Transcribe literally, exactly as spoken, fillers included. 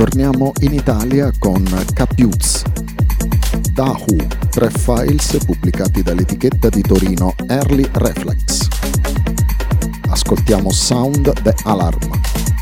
Torniamo in Italia con Capiuz, Dahu, tre files pubblicati dall'etichetta di Torino Early Reflex. Ascoltiamo Sound the Alarm.